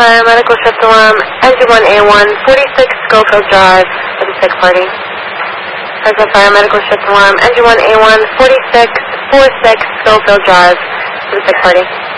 Fire Medical Shift Alarm, Engine 1A1, 46 Schofield Drive, for the sick party. Present Fire Medical Shift Alarm, Engine 1A1, 46 Schofield Drive, for the sick party.